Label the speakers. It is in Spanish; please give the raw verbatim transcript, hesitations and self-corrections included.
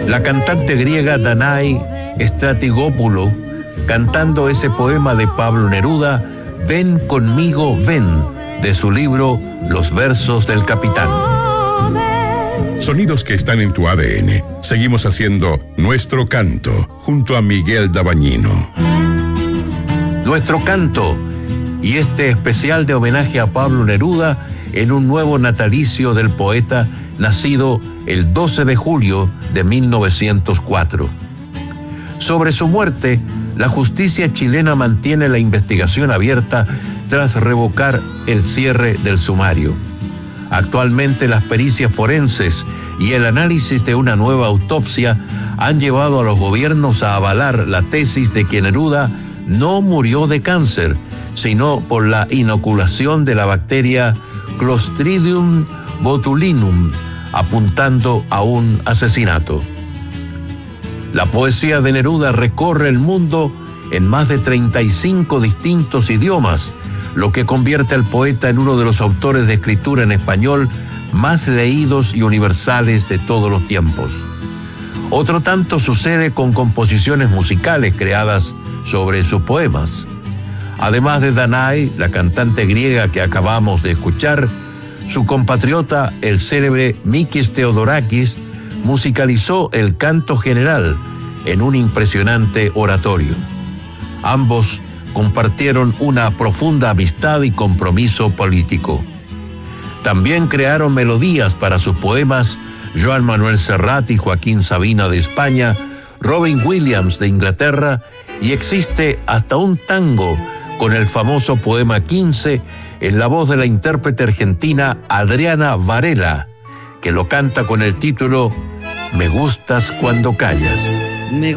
Speaker 1: La cantante griega Danae Stratigopoulos, cantando ese poema de Pablo Neruda, Ven conmigo, ven, de su libro Los versos del capitán.
Speaker 2: Sonidos que están en tu A D N. Seguimos haciendo Nuestro Canto junto a Miguel Dabañino.
Speaker 1: Nuestro Canto y este especial de homenaje a Pablo Neruda en un nuevo natalicio del poeta nacido el doce de julio de mil novecientos cuatro. Sobre su muerte, la justicia chilena mantiene la investigación abierta tras revocar el cierre del sumario. Actualmente las pericias forenses y el análisis de una nueva autopsia han llevado a los gobiernos a avalar la tesis de que Neruda no murió de cáncer, sino por la inoculación de la bacteria Clostridium botulinum, apuntando a un asesinato. La poesía de Neruda recorre el mundo en más de treinta y cinco distintos idiomas, lo que convierte al poeta en uno de los autores de escritura en español más leídos y universales de todos los tiempos. Otro tanto sucede con composiciones musicales creadas sobre sus poemas. Además de Danae, la cantante griega que acabamos de escuchar, su compatriota, el célebre Mikis Theodorakis, musicalizó el canto general en un impresionante oratorio. Ambos compartieron una profunda amistad y compromiso político. También crearon melodías para sus poemas Joan Manuel Serrat y Joaquín Sabina de España, Robin Williams de Inglaterra, y existe hasta un tango con el famoso poema quince en la voz de la intérprete argentina Adriana Varela, que lo canta con el título Me gustas cuando callas.
Speaker 3: Me